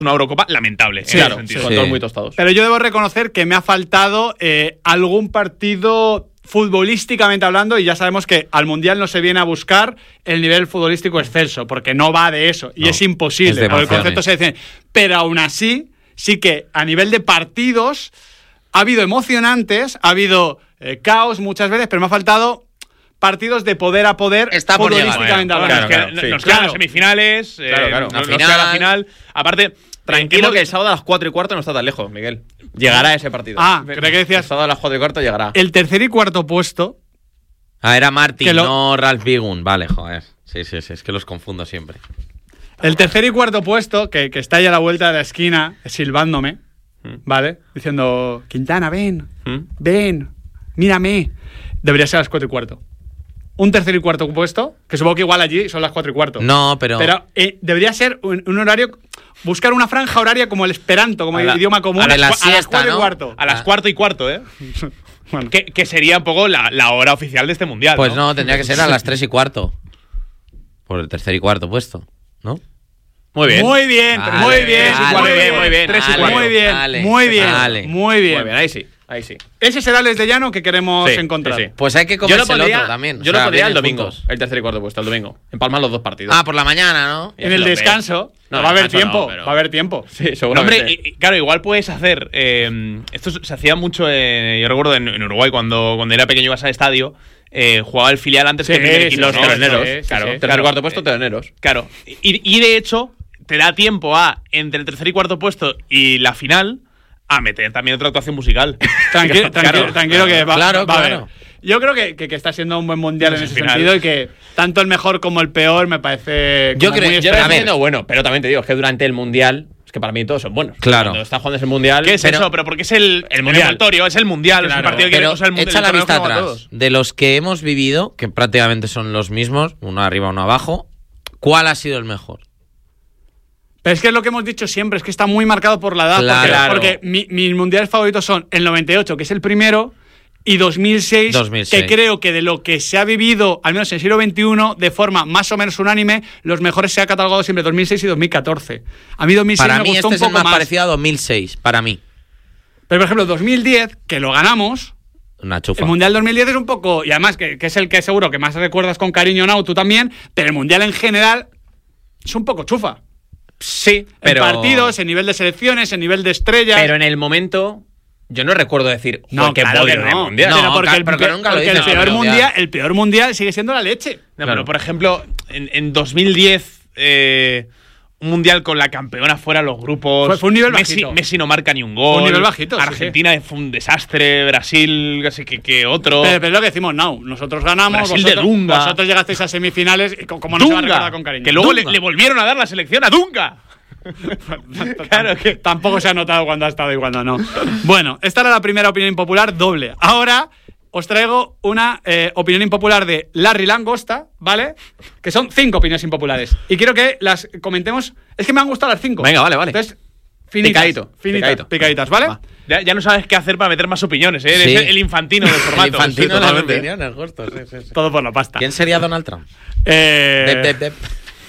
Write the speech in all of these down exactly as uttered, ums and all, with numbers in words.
una Eurocopa lamentable. Sí, claro, sí, sí, sí. con todos muy tostados. Pero yo debo reconocer que me ha faltado eh, algún partido futbolísticamente hablando, y ya sabemos que al Mundial no se viene a buscar el nivel futbolístico excelso, porque no va de eso, y no, es imposible, es por el concepto se dice. Pero aún así, sí que a nivel de partidos ha habido emocionantes, ha habido eh, caos muchas veces, pero me ha faltado partidos de poder a poder Está por futbolísticamente Bueno, hablando. claro, Es que claro, no- sí. nos Claro, quedan las semifinales, Claro, eh, claro. nos- La nos final. queda la final. Aparte, Tranquilo hemos- que el sábado a las cuatro y cuarto no está tan lejos, Miguel. Llegará ese partido. Ah, creo que decías- El sábado a las cuatro y cuarto llegará. El tercer y cuarto puesto. Ah, era Martin, Que lo- no Ralph Bigun. Vale, joder. Sí, sí, sí, es que los confundo siempre. El tercer y cuarto puesto, que, que está ahí a la vuelta de la esquina, silbándome, ¿vale? Diciendo, Quintana, ven, ¿Mm? ven, mírame. Debería ser a las cuatro y cuarto. Un tercer y cuarto puesto, que supongo que igual allí son las cuatro y cuarto. No, pero... Pero eh, debería ser un, un horario, buscar una franja horaria como el esperanto, como A el la- idioma común, a la a las siesta, cuatro y ¿no? cuarto. a las Ah. cuarto y cuarto, ¿eh? Bueno. que, que sería un poco la, la hora oficial de este mundial. Pues ¿no? no, tendría que ser a las tres y cuarto. Por el tercer y cuarto puesto, ¿no? Muy bien. Muy bien, Vale, muy bien, vale, muy bien, muy bien, tres y vale, cuarto. Muy bien, vale, muy bien, vale. muy bien. Muy bien, ahí sí. Ahí sí. Ese será el desdellano que queremos Sí, encontrar. sí, sí. Pues hay que Yo lo comerse el pondría, otro también. yo o sea, lo pondría el vienen domingo. juntos. El tercer y cuarto puesto, el domingo. Empalman los dos partidos. Ah, por la mañana, ¿no? Y En así el los ves. descanso. No, va a haber descanso no, tiempo, pero- va a haber tiempo. Sí, No, seguramente. hombre, y- y claro, igual puedes hacer. Eh, esto se hacía mucho. En, yo recuerdo en, en Uruguay, cuando, cuando era pequeño, ibas al estadio, eh, jugaba el filial antes Sí, que el primer sí, equipo. los no, teleneros. sí, sí, claro. sí. Tercer Claro. y cuarto puesto, teleneros. Claro. Y, y de hecho, te da tiempo a, entre el tercer y cuarto puesto y la final, a meter también otra actuación musical. Tranquilo, Claro, tranquilo, tranquilo que va, Claro, va a claro. haber. Yo creo que, que, que está siendo un buen mundial No en sé, ese final. sentido, y que tanto el mejor como el peor me parece. Yo como creo- muy yo Yo esperable. lo entiendo, bueno, pero también te digo, es que durante el mundial, es que para mí todos son buenos. Claro. Cuando está jugando ese mundial. ¿Qué es Pero- eso? Pero porque es el, El mundial. envoltorio, es el mundial, es el Claro. partido que Pero o sea, el mundial, echa el la torneo vista que juegan atrás. todos. De los que hemos vivido, que prácticamente son los mismos, uno arriba, uno abajo, ¿cuál ha sido el mejor? Pero es que es lo que hemos dicho siempre, es que está muy marcado por la edad. Claro. Porque, porque mi- mis mundiales favoritos son el noventa y ocho, que es el primero, y dos mil seis, dos mil seis. que creo que de lo que se ha vivido, al menos en el siglo veintiuno, de forma más o menos unánime, los mejores se ha catalogado siempre dos mil seis y dos mil catorce. A mí dos mil seis Para me mí gustó este es un el poco más más. parecido a dos mil seis, para mí. Pero por ejemplo, dos mil diez, que lo ganamos, Una chufa. el Mundial dos mil diez es un poco, y además que, que es el que seguro que más recuerdas con cariño, Nau, tú también, pero el Mundial en general es un poco chufa. Sí, pero. En partidos, en nivel de selecciones, en nivel de estrellas. Pero en el momento. Yo no recuerdo decir. no, "Joder, qué claro que bodrio de no. mundial". No, Pero porque, ca- el, pero que nunca lo porque dices, el peor pero mundial, mundial. el peor mundial sigue siendo la leche. No, Claro. pero por ejemplo, en, en dos mil diez, eh, un mundial con la campeona fuera de los grupos. Fue- fue un nivel Messi, bajito. Messi no marca ni un gol. Un nivel bajito, sí, Argentina fue un desastre. Brasil, casi que, que otro. Pero, pero es lo que decimos, Nau. Nosotros ganamos, Brasil de vosotros, Dunga. vosotros llegasteis a semifinales, y co- como no se va a Dunga, recordar con cariño. que luego le, Dunga. le volvieron a dar la selección a Dunga. Claro que tampoco se ha notado cuando ha estado y cuando no. Bueno, esta era la primera opinión impopular doble. Ahora os traigo una eh, opinión impopular de Larry Langosta, ¿vale? Que son cinco opiniones impopulares. Y quiero que las comentemos. Es que me han gustado las cinco. Venga, vale, vale. Entonces, finitas, Picadito, finitas, picadito. picaditas, ¿vale? Va. Ya, ya no sabes qué hacer para meter más opiniones, ¿eh? Eres Sí. el, el infantino del formato. El infantino Sí, de las totalmente. opiniones, justo, sí, sí, sí. Todo por la pasta. ¿Quién sería Donald Trump? Eh, Dep, dep, dep.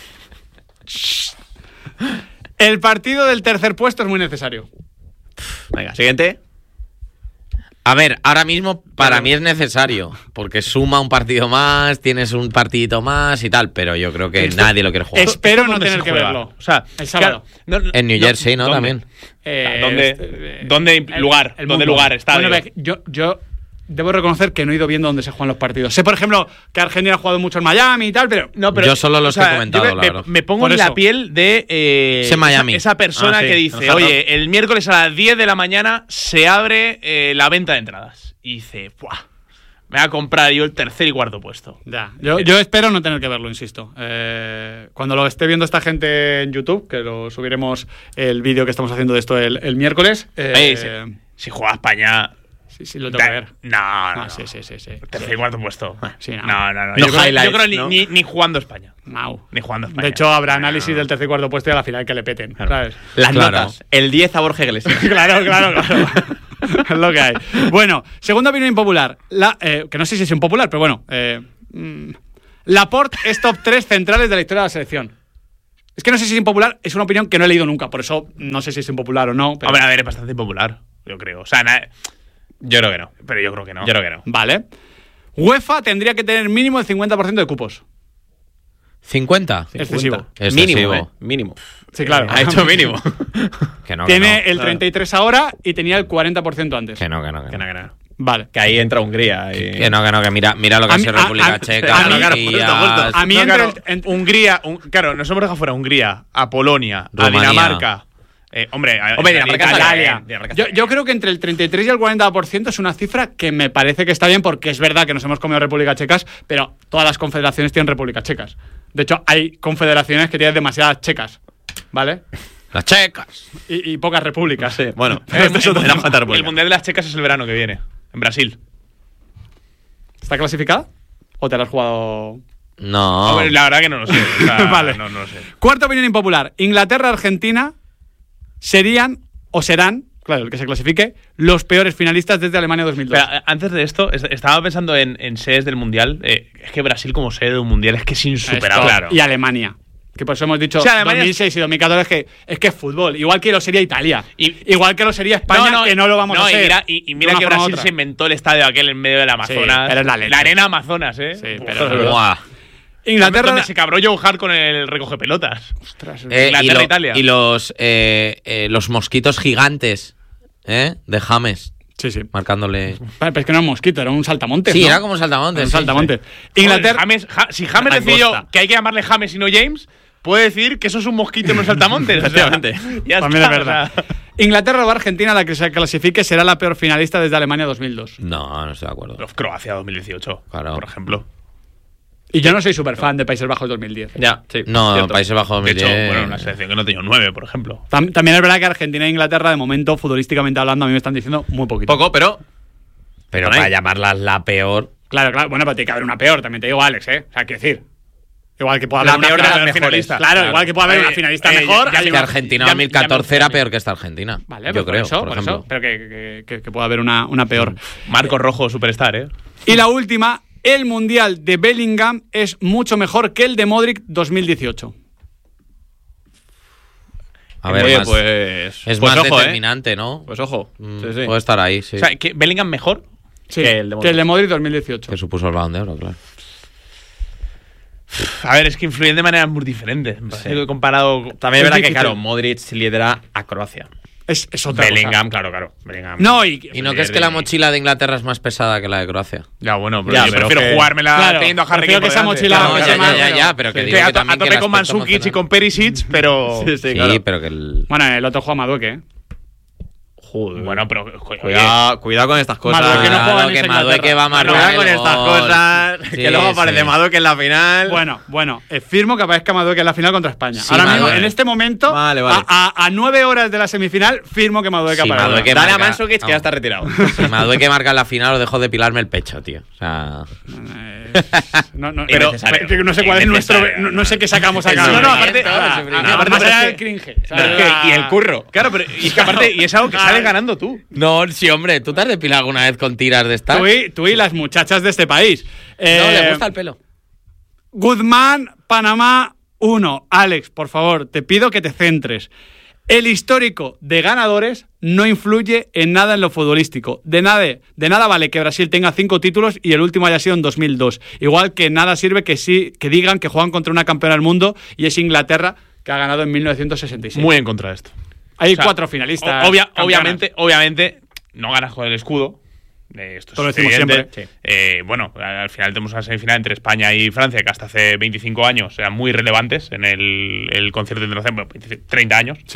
El partido del tercer puesto es muy necesario. Venga, siguiente. A ver, ahora mismo para mí es necesario, porque suma un partido más, tienes un partidito más y tal, pero yo creo que Esto- nadie lo quiere jugar. es- Espero ¿Esto no dónde tener se que juega? verlo. O sea, El sábado. claro, no- En New no- Jersey, ¿no? ¿dónde? También. Eh, ¿Dónde- este, dónde el- lugar? el ¿Dónde mundo. lugar? Estadio. Bueno, ve, yo, yo debo reconocer que no he ido viendo dónde se juegan los partidos. Sé, por ejemplo, que Argentina ha jugado mucho en Miami y tal, pero No, pero, Yo solo los o sea, he comentado, yo me, la me- verdad. me pongo Por en la eso. piel de eh, Ese Miami. Esa, esa persona Ah, sí, que en dice, el Hard Rock. oye, el miércoles a las diez de la mañana se abre eh, la venta de entradas. Y dice, ¡buah! Me voy a comprar yo el tercer y cuarto puesto. Ya, yo, yo espero no tener que verlo, insisto. Eh, cuando lo esté viendo esta gente en YouTube, que lo subiremos el vídeo que estamos haciendo de esto el, el miércoles. eh, Oye, si, si juega España... sí, sí, lo tengo da- que ver. No, no, Ah, no. sí, sí, sí, sí. Tercer y cuarto puesto. Sí, no. no, no, no. Los Yo, creo, highlights, yo creo ni, ¿no? ni, ni jugando España. Mau. Ni jugando España. De hecho, habrá análisis del tercer y cuarto puesto y a la final que le peten. ¿Sabes? Las Claro. notas. El diez a Borja Iglesias. Claro, claro, claro. Es lo que hay. Bueno, segunda opinión impopular. La, eh, que no sé si es impopular, pero bueno. Eh, mm, Laporte es top tres centrales de la historia de la selección. Es que no sé si es impopular, es una opinión que no he leído nunca, por eso no sé si es impopular o no. Pero... Hombre, a ver, es bastante impopular, yo creo. O sea, na- Yo creo que no. pero yo creo que no. Yo creo que no. Vale. UEFA tendría que tener mínimo el cincuenta por ciento de cupos. ¿cincuenta? Excesivo. Excesivo. Mínimo, ¿eh? Mínimo. Sí, claro. Ha hecho mínimo. Que no, que Tiene no. el treinta y tres ahora y tenía el cuarenta por ciento antes. Que no, que no, que Que no. no, que no. Vale. Que ahí entra Hungría. Y... Que no, que no, que mira, mira lo que A ha mí- sido a- República a- Checa, claro, claro, Turquía, justo, justo. A mí No, entre claro, el- en- Hungría, un- claro, nos hemos dejado fuera a Hungría, a Polonia, Rumanía. a Dinamarca. Eh, hombre, a, Hombre, a Dinamarca está Italia. bien, Dinamarca Yo, está yo bien. creo que entre el treinta y tres y el cuarenta por ciento es una cifra que me parece que está bien porque es verdad que nos hemos comido República Checas, pero todas las confederaciones tienen República Checas. De hecho, hay confederaciones que tienen demasiadas checas, ¿vale? Las checas. Y, y pocas repúblicas. Sí, bueno. El, esto es otra- el- una falta de el república. Mundial de las Checas es el verano que viene, en Brasil. ¿Está clasificada? ¿O te la has jugado...? No. Hombre, la verdad que no lo sé. o sea, Vale. No, no lo sé. Cuarta opinión impopular. Inglaterra-Argentina serían, o serán, claro, el que se clasifique, los peores finalistas desde Alemania dos mil dos. Pero, eh, antes de esto, est- estaba pensando en, en sedes del Mundial. Eh, es que Brasil como sede de un Mundial es que es insuperable. Esto, Y Alemania. Que por eso hemos dicho Sí, Alemania dos mil seis y dos mil catorce es que, es que es fútbol. Igual que lo sería Italia. Y- Igual que lo sería España, que no lo vamos no, a y hacer. mira, y, y mira de una que forma u Brasil otra. se inventó el estadio aquel en medio del Amazonas. pero es la leche. arena Amazonas, ¿eh? Sí, Uf, pero- donde- Buah. Inglaterra. Donde se cabró Joe Hart con el recoge pelotas. Ostras, Eh, y, Inglaterra, lo- Italia. y los, eh, eh, los mosquitos gigantes, ¿eh? De James, Sí, sí. marcándole. Pero es que no era un mosquito, era un saltamontes. Sí, ¿no? era como saltamontes. Un sí, saltamontes. Joder, Inglaterra. James- Ja- si James Una decidió langosta. que hay que llamarle James y no James, puede decir que eso es un mosquito y no un saltamontes. O sea, Efectivamente. ya También está, es verdad. o sea. Inglaterra o Argentina, la que se clasifique, será la peor finalista desde Alemania dos mil dos. sí. No, no estoy de acuerdo. Los Croacia dos mil dieciocho, Claro. por ejemplo. Y yo no soy súper fan de Países Bajos dos mil diez. Ya, sí. No, cierto. Países Bajos De dos mil diez. hecho, bueno, una selección que no tenía un nueve, por ejemplo. Tam- También es verdad que Argentina e Inglaterra, de momento, futbolísticamente hablando, a mí me están diciendo muy poquito. Poco, pero. Pero Por ahí. para llamarlas la peor. Claro, claro. Bueno, pero tiene que haber una peor, también te digo, Alex, ¿eh? O sea, quiero decir. Igual que pueda La haber una peor de final- las mejores. Claro, Claro. igual que pueda haber Eh, una finalista eh, mejor. ya hay Que una- Argentina ya- dos mil catorce ya- era peor que esta Argentina. Vale, yo pues creo, por eso, por, por ejemplo. eso. Pero que, que- que- que pueda haber una, una peor. Marco Rojo, superstar, ¿eh? Y la última, el Mundial de Bellingham es mucho mejor que el de Modric dos mil dieciocho. A ver, Oye, más- pues. es pues más ojo, ¿eh? determinante, ¿no? Pues ojo. Mm, Sí, sí. Puede estar ahí, sí. O sea, que Bellingham mejor. Sí, Que el de que el de Modric dos mil dieciocho. Que supuso el Balón de Oro, claro. A ver, es que influyen de maneras muy diferentes. Me parece Sí. que comparado. También es verdad que, difícil. claro, Modric lidera a Croacia. Es, es otra Bellingham, claro, claro. Bellingham. cosa. No, y, Y no que es que la mochila de Inglaterra es más pesada que la de Croacia. Ya, bueno, pero Ya, yo pero prefiero que- jugármela Claro, teniendo a Harry prefiero Kane que por esa delante. mochila- No, no, ya, que ya, más, ya, pero- ya, pero que sí. digo Que a, que to- también a que tope el con aspecto Mandzukic y emocional- con Perisic, pero. Sí, sí, Sí, claro. pero que el. Bueno, el otro juega Madueque, ¿eh? Joder. Bueno, pero. oye, Cuidado, cuidado con estas cosas. Madueque no juega Cuidado, en que esa Madueque Inglaterra. va a marcar Cuidado el con estas gol. cosas. Sí, que luego aparece sí. Madueque en la final. Bueno, bueno, eh, firmo que aparezca Madueque en la final contra España. Sí, Ahora mismo, Madueke. en este momento, Vale, vale. A, a- a nueve horas de la semifinal, firmo que Madueke Sí, aparezca. Madueke Dale a marca- Mandzukic, que ya no. está retirado. Si Madueke marca en la final, lo dejo depilarme el pecho, tío. O sea. Eh, no, no, Pero- pero, pero no sé cuál es nuestro. No, no sé qué sacamos acá. No, no, aparte- Ah, sufrimiento. ah, aparte, más pero allá es del que- cringe. pero es que- y el curro. Claro, pero. Y es que aparte. Y es algo que Claro. sales ganando tú. No, sí, hombre. ¿Tú te has depilado alguna vez con tiras de estas? Tú y, tú y las muchachas de este país. No, Eh, le gusta el pelo. Guzmán, Panamá, uno. Alex, por favor, te pido que te centres. El histórico de ganadores no influye en nada en lo futbolístico. De nada, de nada vale que Brasil tenga cinco títulos y el último haya sido en dos mil dos. Igual que nada sirve que sí que digan que juegan contra una campeona del mundo y es Inglaterra, que ha ganado en mil novecientos sesenta y seis. Muy en contra de esto. Hay O sea, cuatro finalistas. o- obvia- campeonas. obviamente, obviamente, no ganas con el escudo. Eh, esto Lo es decimos evidente. siempre. Eh, bueno, al al final tenemos una semifinal entre España y Francia que hasta hace veinticinco años eran muy relevantes en el, el concierto internacional. Bueno, treinta años. Sí.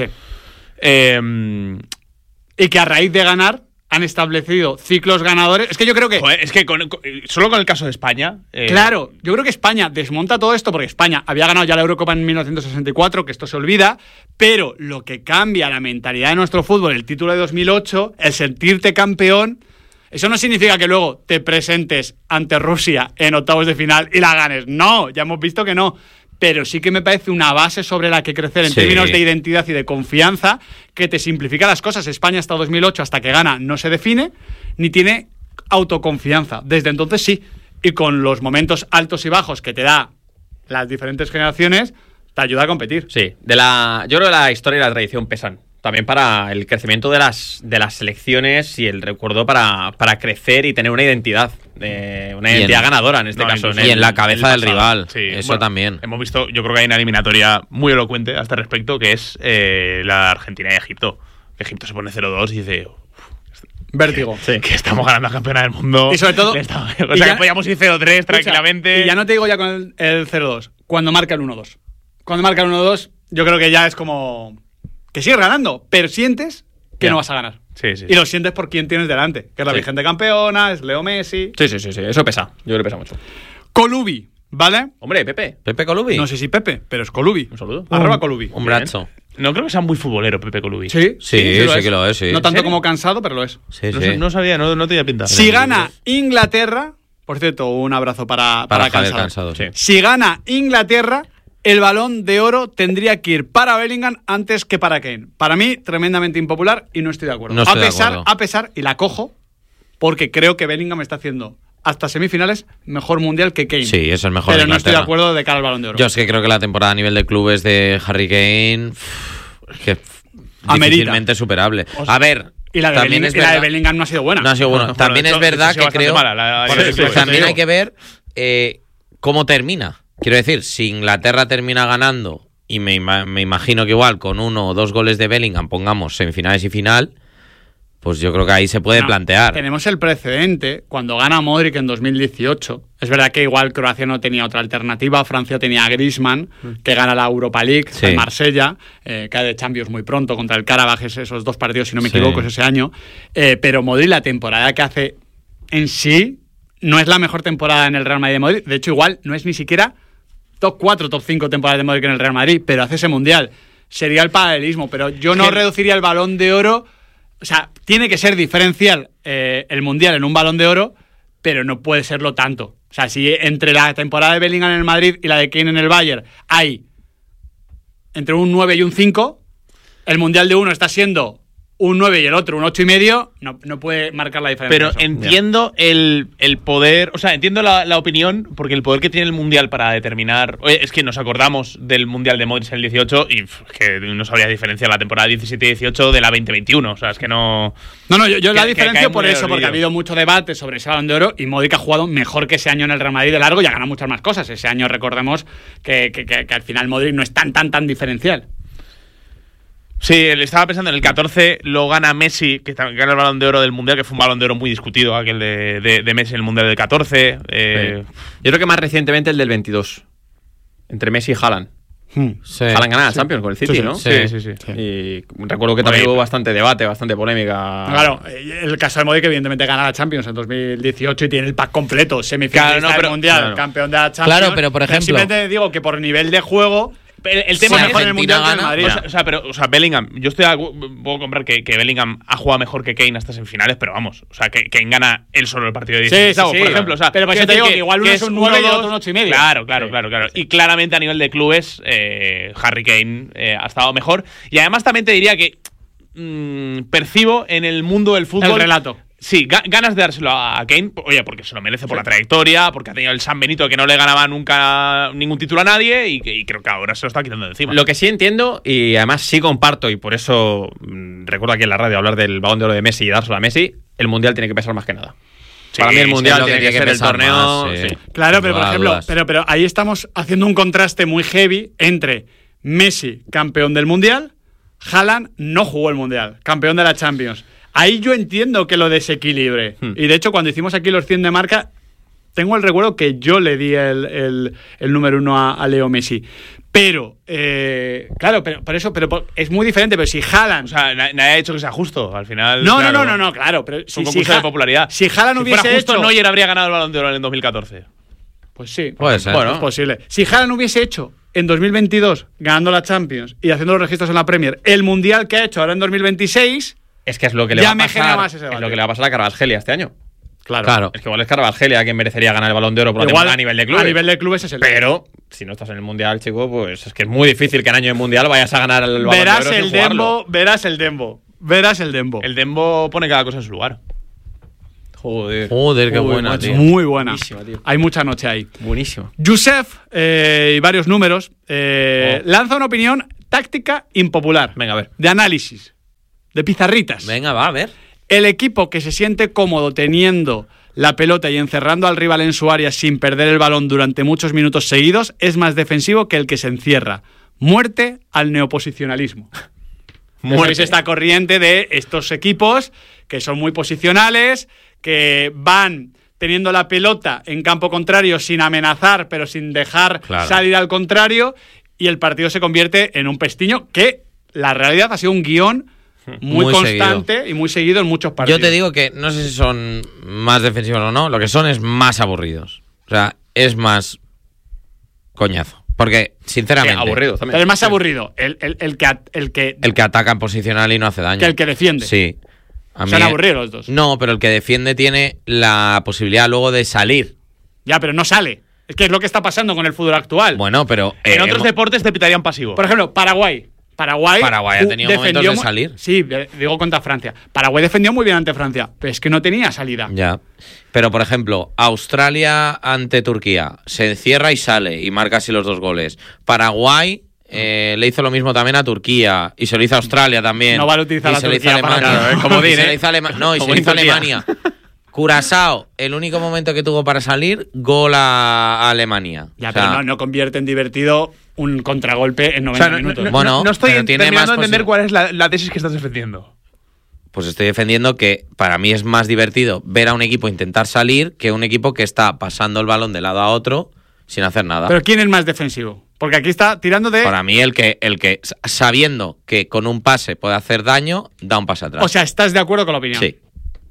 Eh, Y que a raíz de ganar han establecido ciclos ganadores. Es que yo creo que. joder, es que con- con- solo con el caso de España. eh, Claro, yo creo que España desmonta todo esto porque España había ganado ya la Eurocopa en mil novecientos sesenta y cuatro, que esto se olvida, pero lo que cambia la mentalidad de nuestro fútbol, el título de dos mil ocho, el sentirte campeón, eso no significa que luego te presentes ante Rusia en octavos de final y la ganes. No, ya hemos visto que no. Pero sí que me parece una base sobre la que crecer en Sí. términos de identidad y de confianza que te simplifica las cosas. España hasta dos mil ocho, hasta que gana, no se define, ni tiene autoconfianza. Desde entonces sí. Y con los momentos altos y bajos que te da las diferentes generaciones, te ayuda a competir. Sí, de la, yo creo que la historia y la tradición pesan. También para el crecimiento de las, de las selecciones y el recuerdo para, para crecer y tener una identidad. Eh, una Y identidad en- ganadora en este no, caso. incluso- Y el- en la cabeza el del pasado. rival. Sí, Eso bueno, también. Hemos visto, yo creo que hay una eliminatoria muy elocuente a este respecto, que es eh, la Argentina y Egipto. Egipto se pone cero dos y dice, Vértigo. Sí. que estamos ganando a campeona del mundo. Y sobre todo- Le estamos- y o sea, ya- que podíamos ir cero tres tranquilamente. Y ya no te digo ya con el, el cero dos, cuando marca el uno dos. Cuando marca el uno dos, yo creo que ya es como que sigues ganando, pero sientes que Ya. no vas a ganar. Sí, sí. Y lo sientes por quién tienes delante, que es la Sí. vigente campeona, es Leo Messi. Sí, sí, sí, sí, eso pesa. Yo creo que pesa mucho. Colubi, ¿vale? Hombre, Pepe, Pepe Colubi. No sé si Pepe, pero es Colubi. un saludo. Arroba Colubi. Un brazo. No creo que sea muy futbolero Pepe Colubi. Sí, Sí, lo sí es. que lo es, sí. No tanto ¿En serio? como cansado, pero lo es. Sí, No, sí. sé- no sabía, no, no tenía pinta. Si gana Inglaterra, por cierto, un abrazo para, Para para, Javier cansado. Cansado, sí. Si gana Inglaterra, el Balón de Oro tendría que ir para Bellingham antes que para Kane. Para mí, tremendamente impopular y no estoy de acuerdo. No estoy a de pesar, acuerdo. a pesar, y la cojo, porque creo que Bellingham está haciendo hasta semifinales mejor mundial que Kane. Sí, es el mejor de Pero no estoy de Inglaterra. acuerdo de cara al Balón de Oro. Yo es que creo que la temporada a nivel de clubes de Harry Kane uff, es que f- Amerita. difícilmente superable. A ver, y la de, también Bellingham, es y la de verdad- Bellingham no ha sido buena. No ha sido bueno. Bueno, También de es hecho, verdad ha sido que bastante creo. mala la- la- Por la- eso, la- por también te hay digo. que ver eh, cómo termina. Quiero decir, si Inglaterra termina ganando, y me, ima- me imagino que igual con uno o dos goles de Bellingham, pongamos semifinales y final, pues yo creo que ahí se puede No, plantear. Tenemos el precedente cuando gana Modric en dos mil dieciocho. Es verdad que igual Croacia no tenía otra alternativa. Francia tenía a Griezmann, que gana la Europa League, Sí. en Marsella, eh, cae de Champions muy pronto contra el Karabaj, es- esos dos partidos, si no me Sí. equivoco, es ese año. Eh, pero Modric, la temporada que hace en sí, no es la mejor temporada en el Real Madrid de Modric. De hecho, igual no es ni siquiera top cuatro, top cinco temporadas de Modric en el Real Madrid, pero hace ese mundial. Sería el paralelismo, pero yo no Que- reduciría el Balón de Oro. O sea, tiene que ser diferencial eh, el mundial en un Balón de Oro, pero no puede serlo tanto. O sea, si entre la temporada de Bellingham en el Madrid y la de Kane en el Bayern hay entre un nueve y un cinco, el mundial de uno está siendo un nueve y el otro un ocho y medio, no, no puede marcar la diferencia. Pero eso. entiendo el, el poder, o sea, entiendo la, la opinión, porque el poder que tiene el Mundial para determinar. Oye, es que nos acordamos del Mundial de Modric en el dieciocho y pff, que no sabría diferenciar la temporada diecisiete dieciocho de la veinte veintiuno. O sea, es que no. No, no, yo, yo que- la que diferencio cae por muy en eso, el porque ha olvido. habido mucho debate sobre ese Balón de Oro y Modric ha jugado mejor que ese año en el Real Madrid de largo y ha ganado muchas más cosas. Ese año recordemos que, que, que, que al final Modric no es tan, tan, tan diferencial. Sí, le estaba pensando en el catorce lo gana Messi, que también gana el Balón de Oro del Mundial, que fue un Balón de Oro muy discutido, aquel de, de, de Messi en el Mundial del catorce. Eh, Sí. Yo creo que más recientemente el del veintidós. Entre Messi y Haaland. Sí. Haaland gana la Champions con el City, Sí, sí, ¿no? sí. sí, sí, sí. Y recuerdo que también Oye, hubo bastante debate, bastante polémica. Claro, eh, el caso de Modric evidentemente gana la Champions en dos mil dieciocho y tiene el pack completo, semifinalista Claro, no, pero- del Mundial, claro. campeón de la Champions. Claro, pero, por ejemplo- simplemente digo que por nivel de juego El, el fue tema Si es mejor en el Argentina Mundial que en el gana, Madrid. O sea, o sea, pero, o sea, Bellingham, yo estoy de acu- puedo comprar que, que Bellingham ha jugado mejor que Kane hasta semifinales, pero vamos, o sea, que Kane gana él solo el partido de Sí, dieciséis, sí, sí. por ejemplo, o sea, Pero por eso quiero te digo decir que igual uno es un nueve y el uno, otro dos. un ocho y medio. Claro, claro, Sí, claro, claro. Y claramente a nivel de clubes, eh, Harry Kane eh, ha estado mejor. Y además también te diría que mm, percibo en el mundo del fútbol El relato. Sí, ga- ganas de dárselo a Kane, oye, porque se lo merece por la trayectoria, porque ha tenido el San Benito que no le ganaba nunca ningún título a nadie y, que, y creo que ahora se lo está quitando de encima. Lo que sí entiendo, y además sí comparto, y por eso mm, recuerdo aquí en la radio hablar del Balón de Oro de Messi y dárselo a Messi, el Mundial tiene que pesar más que nada. Sí, Para mí el sí, Mundial es lo tiene que que, tiene que ser el pesar torneo. más, sí. sí. Claro, pero por Dudas, ejemplo, dudas. pero, pero ahí estamos haciendo un contraste muy heavy entre Messi, campeón del Mundial, Haaland no jugó el Mundial, campeón de la Champions. Ahí yo entiendo que lo desequilibre. Hmm. Y de hecho, cuando hicimos aquí los cien de marca, tengo el recuerdo que yo le di el, el- el número uno a, a Leo Messi. Pero, eh, claro, pero por eso, pero por- es muy diferente. Pero si Haaland. O sea, na- nadie ha dicho que sea justo. Al final. no, claro, no, no, no, no, claro. Pero Es un si, si concurso de Ha- popularidad. Si Haaland si hubiese fuera justo, hecho. Neuer habría ganado el Balón de Oro en dos mil catorce. Pues sí. Puede ser. Bueno, es posible. Si Haaland hubiese hecho en dos mil veintidós, ganando la Champions y haciendo los registros en la Premier, el Mundial que ha hecho ahora en dos mil veintiséis, Es que es lo que le Ya va a me pasar. genera más ese Es debate. lo que le va a pasar a Carvajal este año. claro. Claro. Es que igual es Carvajal a quien merecería ganar el Balón de Oro por la Igual temporada a nivel de clubes. A nivel de clubes es el. Pero si no estás en el Mundial, chico, pues es que es muy difícil que en año de Mundial vayas a ganar el Balón verás de Oro el sin jugarlo. Dembo, verás el Dembo. Verás el Dembo. El Dembo pone cada cosa en su lugar. Joder. Joder, qué Joder, buena, macho. tío. Muy buena. Buenísima, tío. Hay mucha noche ahí. Buenísimo. Yusef eh, y varios números eh, Oh. lanza una opinión táctica impopular. Venga, a ver. De análisis. De pizarritas. Venga, va, a ver. El equipo que se siente cómodo teniendo la pelota y encerrando al rival en su área sin perder el balón durante muchos minutos seguidos es más defensivo que el que se encierra. Muerte al neoposicionalismo. Muerte. Es esta corriente de estos equipos que son muy posicionales, que van teniendo la pelota en campo contrario sin amenazar, pero sin dejar Claro. salir al contrario, y el partido se convierte en un pestiño que la realidad ha sido un guión muy, Muy constante y muy seguido en muchos partidos. Yo te digo que no sé si son más defensivos o no, lo que son es más aburridos. O sea, es más coñazo. Porque, sinceramente, Sí, aburrido también. Pero es más aburrido el, el- el que, at- el que, el que ataca en posicional y no hace daño. que el que defiende. Sí. A Se han mí- aburrido los dos. No, pero el que defiende tiene la posibilidad luego de salir. Ya, pero no sale. Es que es lo que está pasando con el fútbol actual. Bueno, pero... En eh, otros hemos- deportes te pitarían pasivo. Por ejemplo, Paraguay. Paraguay, Paraguay ha uh, tenido momentos defendió de mu- salir. Sí, de- digo contra Francia. Paraguay defendió muy bien ante Francia, pero es que no tenía salida. Ya. Pero, por ejemplo, Australia ante Turquía se encierra y sale y marca así los dos goles. Paraguay eh, le hizo lo mismo también a Turquía y se lo hizo a Australia también. No vale utilizar y la se lo hizo a Turquía para Alemania. nada, ¿eh? Comodín, Y se ¿eh? lo hizo a Alema- No, y se lo Comodín hizo a Turquía. Alemania. Curazao, el único momento que tuvo para salir, gol a a Alemania. Ya, O sea, pero no, no convierte en divertido un contragolpe en O noventa sea, no, minutos. no- Bueno, no- no estoy pero tiene terminando más de entender posi- cuál es la, la tesis que estás defendiendo. Pues estoy defendiendo que para mí es más divertido ver a un equipo intentar salir que un equipo que está pasando el balón de lado a otro sin hacer nada. Pero ¿quién es más defensivo? Porque aquí está tirando de... Para mí el que, el que sabiendo que con un pase puede hacer daño, da un pase atrás. O sea, ¿estás de acuerdo con la opinión? sí.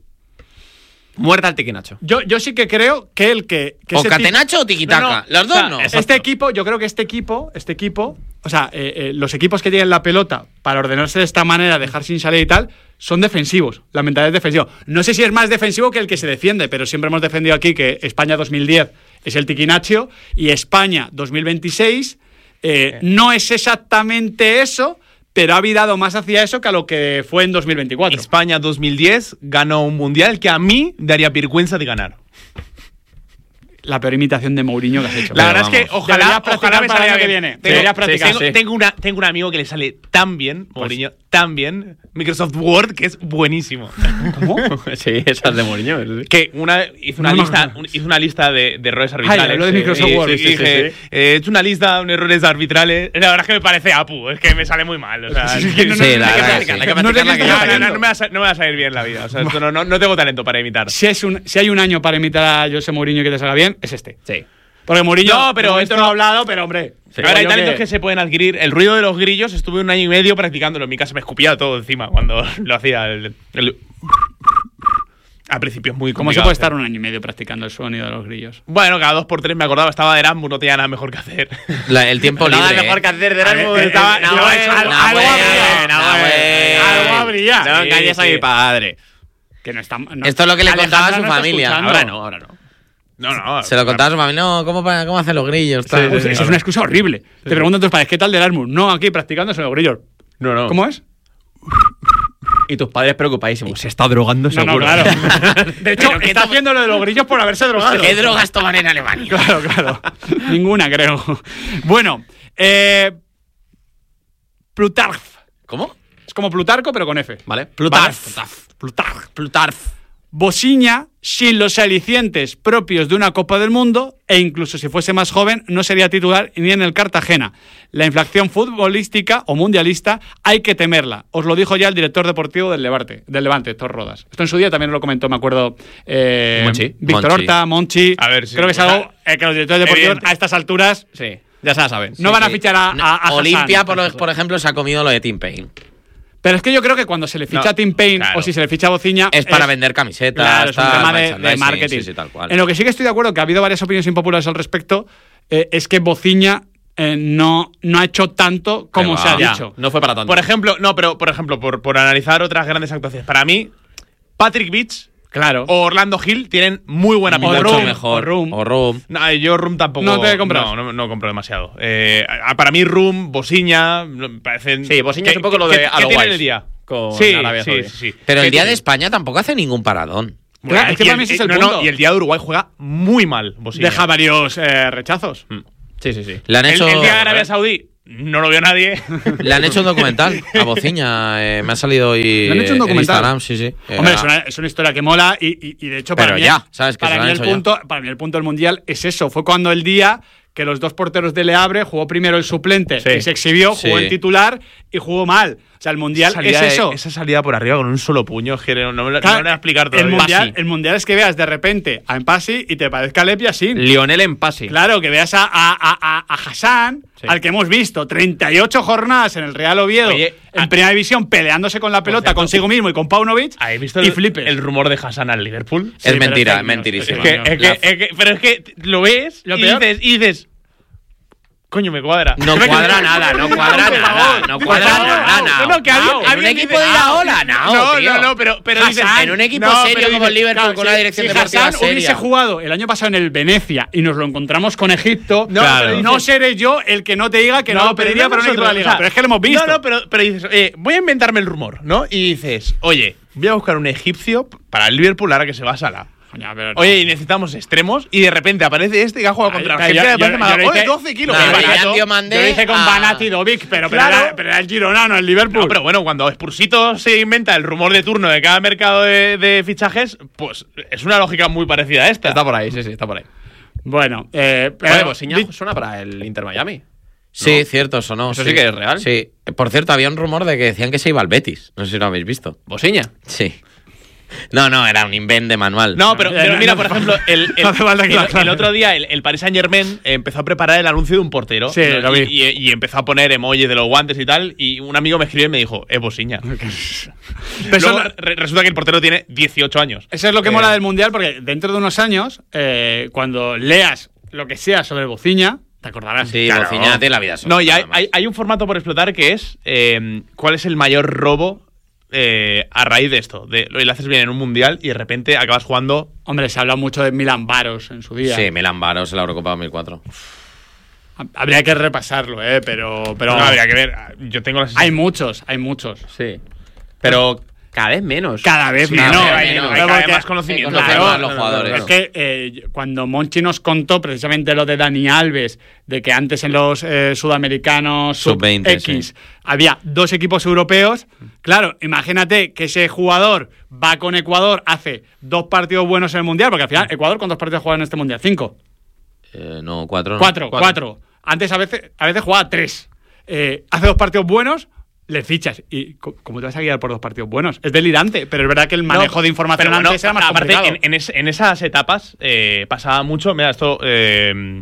Muerta al tiquinacho. Yo, yo sí que creo que el que... que O ese ti- catenacho o tiquitaca. No, no, Los o dos sea, no. Este equipo, yo creo que este equipo, este equipo, o sea, eh, eh, los equipos que tienen la pelota para ordenarse de esta manera, dejar sin salir y tal, son defensivos. La mentalidad es defensiva. No sé si es más defensivo que el que se defiende, pero siempre hemos defendido aquí que España dos mil diez es el tiquinacho y España dos mil veintiséis eh, no es exactamente eso, pero ha virado más hacia eso que a lo que fue en dos mil veinticuatro. España dos mil diez ganó un mundial que a mí daría vergüenza de ganar. La peor imitación de Mourinho que has hecho. La Pero verdad es que vamos. ojalá, Deberías practicar ojalá me para el salga año que bien. viene. Tengo, Deberías sí, practicar. tengo, sí. tengo una, tengo un amigo que le sale tan bien, Mourinho, tan bien, Microsoft Word, que es buenísimo. ¿Cómo? Sí, esas de Mourinho. sí. Que una, hizo, una No me lista, acuerdo. un- hizo una lista de, de errores arbitrales. habló de Sí, Microsoft y- Word. y Sí, sí, dije, sí. eh, he hecho una lista de errores arbitrales. La verdad es que me parece Apu, es que me sale muy mal. O sea, Sí, es que no, no, Sí, no, la hay que verdad practicar, que sí. hay que No practicar le la que digas yo- nada, no, no, no. no me va a sa- no me va a salir bien la vida. O sea, esto no, no, no tengo talento para imitar. Si, es un, si hay un año para imitar a José Mourinho que te salga bien, es este. Sí. Porque Mourinho, No, pero esto esto no ha no- hablado, pero hombre. A ver, hay yo talentos que- que se pueden adquirir. El ruido de los grillos, estuve un año y medio practicándolo. En mi casa me escupía todo encima cuando lo hacía. El, el- Al principio es muy ¿Cómo se complicado puede hacer. estar un año y medio practicando el sonido de los grillos? Bueno, cada dos por tres me acordaba, estaba de Erasmus, no tenía nada mejor que hacer. La- el tiempo Nada libre. mejor ¿eh? que hacer de A ver, Erasmus. eh, estaba- eh, no, yo- eso- algo- no, algo bueno, habría. no, No, bueno. bueno. Algo habría. No Sí, engañes a sí. mi padre. Que no está, no- Esto es lo que le contaba a su Alejandra no está familia. escuchando. Ahora no, ahora no. No, no. Se lo contaba a su familia. No, ¿cómo, pa- cómo hacen los grillos? Tal. Pues eso es una excusa horrible. Te preguntan tus padres, ¿qué tal de Erasmus? No, aquí practicando sobre los grillos. No, no. ¿Cómo es? Y tus padres preocupadísimos. Se está drogando No, no, seguro. claro. De hecho, Pero ¿qué está to- haciendo lo de los grillos por haberse drogado. ¿Qué drogas toman en Alemania? Claro, claro. Ninguna, creo. Bueno, eh, Plutarch. ¿Cómo? Es como Plutarco, pero con F. ¿Vale? Plutarch. Plutarch. Plutarch. Bosiña, sin los alicientes propios de una Copa del Mundo, e incluso si fuese más joven, no sería titular ni en el Cartagena. La inflación futbolística o mundialista hay que temerla. Os lo dijo ya el director deportivo del Levante, del Levante, Héctor Rodas. Esto en su día también lo comentó, me acuerdo, eh, Monchi. Víctor Monchi. Horta, Monchi. A ver, sí, Creo que es o sea, algo eh, que los directores deportivos evidente. a estas alturas Sí, ya se la saben. no van a Sí. fichar a, a, a Olimpia, Hassan. por, lo- por ejemplo, se ha comido lo de Tim Payne. Pero es que yo creo que cuando se le ficha No, a Tim Payne claro. o si se le ficha a Bociña Es para vender camisetas. Claro, es un tal, tema de, de merchandising, marketing. Sí, sí, tal cual. En lo que sí que estoy de acuerdo, que ha habido varias opiniones impopulares al respecto, eh, es que Bociña eh, no, no ha hecho tanto como Ahí se ha va. Ya, dicho. no fue para tanto. Por ejemplo, no, pero por ejemplo, por, por analizar otras grandes actuaciones. Para mí, Patrick Beach Claro. o Orlando Hill tienen muy buena pinta. Mucho Room, mejor. o Room. O Room. No, yo Room tampoco. ¿No te compras? No, no, no compro demasiado. Eh, a- para mí, Room, Bosiña, me parecen. Sí, Bosiña que- es un poco lo que- de que a lo tienen Wise el día. con sí, Arabia sí, Saudí. sí, sí. Pero Que el día de tienen- España tampoco hace ningún paradón. Claro, es que Y para el- mí ese es el no, punto. no, y el día de Uruguay juega muy mal, Bosiña. Deja varios eh, rechazos. Mm. Sí, sí, sí. Le han El, hecho, el día de Arabia Saudí no lo vio nadie. le han hecho un documental a Bociña. eh, me ha salido hoy ¿Le han hecho un en documental? Instagram, sí, sí. Eh, Hombre, ah, es una, es una historia que mola y, y- y de hecho para Pero mí, ya, ¿sabes? Que se para, lo mí han el hecho ya. punto, para mí el punto del Mundial es eso. Fue cuando el día que los dos porteros de Le Havre jugó primero el suplente Sí. y se exhibió, jugó Sí. en titular y jugó mal. O sea, el Mundial Esa salida es eso. de- esa salida por arriba con un solo puño, es que no, no me lo no Claro, me lo voy a explicar el todavía. mundial, Pasi. el mundial es que veas de repente a Empasi y te parezca Lepia sin. Lionel Empasi. Claro, que veas a, a, a, a- a Hassan, Sí. al que hemos visto treinta y ocho jornadas en el Real Oviedo, Oye, en a- primera división, peleándose con la pelota cierto, consigo mismo y con Paunovic. ¿Habéis visto y el, flipes. el rumor de Hassan al Liverpool? Sí, es pero mentira, es es que- mentirísimo. Es que, Dios es que- La- es que- pero es que lo ves Lo y peor- dices, y dices, coño, me cuadra. No cuadra nada, no cuadra nada, no cuadra Por favor, nada, no, no. no, que alguien- En un alguien equipo dice, de ah, Iraola, no, no, tío. no, no, pero, pero Hassan, dices, en un equipo no, serio pero como el dices, Liverpool, Claro, con si- una dirección si deportiva Hassan hubiese seria. jugado el año pasado en el Venecia y nos lo encontramos con Egipto, No, claro, pero no dices- seré yo el que no te diga que no, lo pero pediría no para un equipo de la nosotros, liga. o sea, pero es que lo hemos visto. No, no, pero, pero dices, eh, voy a inventarme el rumor, ¿no? Y dices, oye, voy a buscar un egipcio para el Liverpool ahora que se va a Salah. Coño, pero no. Oye, y necesitamos extremos y de repente aparece este que ha jugado Ay, contra ay, Argentina. yo- me parece yo- mal. yo le Oye, hice- doce kilos. Nada, qué ya barato. Dios mandé Yo lo hice con a- Banat y Dovic, pero, pero, Claro. era, pero era el Girona, no el Liverpool. No, pero bueno, cuando Spursito se inventa el rumor de turno de cada mercado de, de fichajes, pues es una lógica muy parecida a esta. Está por ahí, sí, sí, está por ahí. Bueno, eh, Oye, pero- Bosiña di- suena para el Inter Miami. Sí, ¿No? cierto, eso no. ¿Eso sí que es real? Sí. Por cierto, había un rumor de que decían que se iba al Betis. No sé si lo habéis visto. Bosiña. Sí. No, no, era un invent de manual. No, pero, Eh, pero no, mira, no, por no. ejemplo, el, el, No hace falta que el- lo aclares. el otro día el, el Paris Saint Germain empezó a preparar el anuncio de un portero. Sí, ¿no? lo vi. Y, y- y empezó a poner emojis de los guantes y tal. Y un amigo me escribió y me dijo, es Bosiña. Pero Luego, eso- re- resulta que el portero tiene dieciocho años. Eso es lo que Eh, mola del Mundial, porque dentro de unos años, eh, cuando leas lo que sea sobre Bociña, te acordarás. Sí, Claro. Bociña tiene la vida sola. No, y hay, nada más. hay, hay un formato por explotar que es eh, ¿cuál es el mayor robo eh, a raíz de esto? De, lo haces bien en un mundial y de repente acabas jugando. Hombre, se habla mucho de Milan Baros en su día. Sí, Milan Baros en la Eurocopa dos mil cuatro. Habría que repasarlo, ¿eh? Pero, pero No, habría que ver. Yo tengo la hay sensación. muchos, hay muchos. Sí. Pero cada vez menos. Cada vez Sí, menos. no, hay menos, menos, hay Pero cada vez porque- más conocimiento. Claro, Claro, más los jugadores. Es que eh, cuando Monchi nos contó precisamente lo de Dani Alves, de que antes en los eh, sudamericanos Sub veinte, X sí. había dos equipos europeos, claro, imagínate que ese jugador va con Ecuador, hace dos partidos buenos en el Mundial, porque al final, Ecuador, ¿cuántos partidos juega en este Mundial? ¿Cinco? Eh, no, cuatro. ¿no? Cuatro, cuatro. Antes a veces, a veces jugaba tres. Eh, hace dos partidos buenos, le fichas. ¿Y co- cómo te vas a guiar por dos partidos buenos? Es delirante, pero es verdad que el manejo No, de información pero bueno, antes era más aparte, complicado. en, en es- en esas etapas eh, pasaba mucho. Mira, esto eh,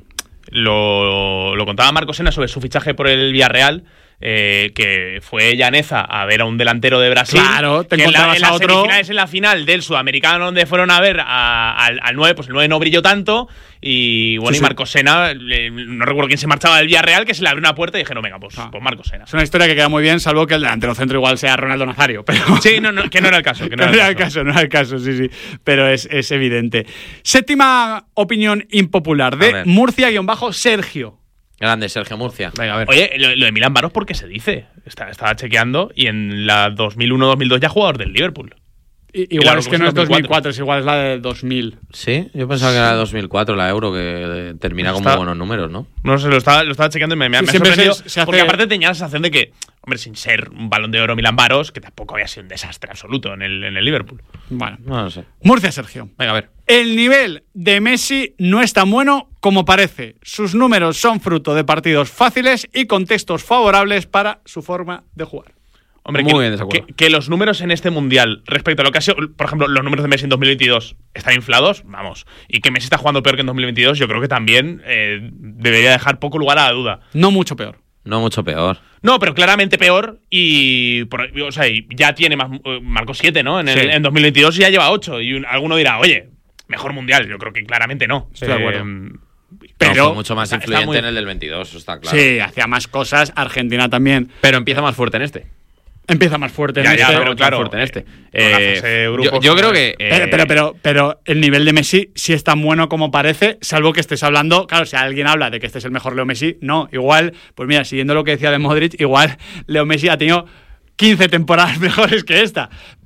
lo, lo contaba Marco Sena sobre su fichaje por el Villarreal. Eh, que fue Llaneza a ver a un delantero de Brasil. Claro, te que en, la- encontrabas en a las otro- semifinales, en la final del Sudamericano, donde fueron a ver a- al, al nueve, pues el nueve no brilló tanto. Y bueno, Sí, y sí. Marco Sena, le- no recuerdo quién se marchaba del Villarreal, que se le abrió una puerta y dijeron, venga, pues, Ah. pues Marco Sena. Es una historia que queda muy bien, salvo que el delantero centro igual sea Ronaldo Nazario. Pero Sí, no, no, que no era el caso. Que no no era era el caso, no era el caso, sí, sí. Pero es, es evidente. Séptima opinión impopular A de ver. Murcia-Sergio. Grande, Sergio Murcia. Venga, a ver. Oye, lo, lo de Milan Baros, ¿por qué se dice? Está, estaba chequeando y en la dos mil uno dos mil dos ya jugador del Liverpool. I- Y igual la es que no es Eurocopa dos mil cuatro, es igual es la de dos mil. Sí, yo pensaba que era de dos mil cuatro la Euro, que eh, termina con Está- muy buenos números, ¿no? No sé, lo estaba, lo estaba chequeando y me, me, Sí, me ha siempre sorprendido. se- se hace- Porque aparte tenía la sensación de que, hombre, sin ser un balón de oro Milan Baros, que tampoco había sido un desastre absoluto en el, en el Liverpool. Bueno, No lo sé. Murcia-Sergio. Venga, a ver. El nivel de Messi no es tan bueno como parece. Sus números son fruto de partidos fáciles y contextos favorables para su forma de jugar. Hombre, Muy que, bien, de acuerdo. que, que los números en este mundial, respecto a lo que ha sido, por ejemplo, los números de Messi en dos mil veintidós están inflados, vamos. Y que Messi está jugando peor que en dos mil veintidós, yo creo que también eh, debería dejar poco lugar a la duda. No mucho peor. No mucho peor. No, pero claramente peor y, por- o sea, y ya tiene más, eh, marcó siete, ¿no? En, el- Sí. en dos mil veintidós ya lleva ocho y un- alguno dirá, oye, mejor mundial. Yo creo que claramente no. Estoy de acuerdo. pero No, fue mucho más está- está influyente muy- en el del veintidós, eso está claro. Sí, hacía más cosas. Argentina también. Pero empieza más fuerte en este. Empieza más fuerte en Ya, ya, este. pero claro, fuerte en este. con la Eh, fase de yo, grupos, yo creo ¿no? que. Pero, eh, pero, pero, pero el nivel de Messi sí es tan bueno como parece, salvo que estés hablando. Claro, si alguien habla de que este es el mejor Leo Messi, no. Igual, pues mira, siguiendo lo que decía de Modric, igual Leo Messi ha tenido quince temporadas mejores que esta.